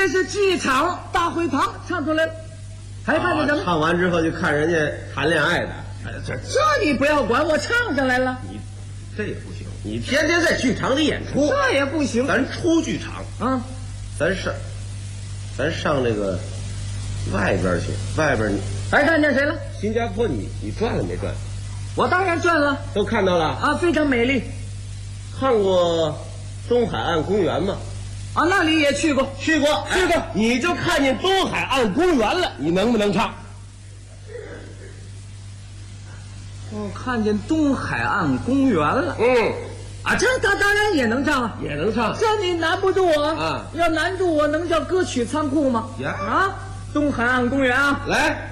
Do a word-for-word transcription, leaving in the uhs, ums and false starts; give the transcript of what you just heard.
这是剧场大会堂唱出来了，还看见什么？ 啊、唱完之后就看人家谈恋爱的。 哎，这这你不要管，我唱上来了。 你这也不行，你天天在剧场里演出， 这也不行。 咱出剧场啊， 咱上，咱上那个外边去，外边你还看见谁了？ 新加坡你，你你转了没转？ 我当然转了， 都看到了啊，非常美丽。 看过东海岸公园吗？ 啊，那里也去过， 去过， 去过。 哎、你就看见东海岸公园了，你能不能唱？ 哦，看见东海岸公园了。 嗯， 啊，这他当然也能唱啊， 也能唱。 这你难不住我啊！ 要难住我，能叫歌曲仓库吗？ 呀啊，东海岸公园啊， 来。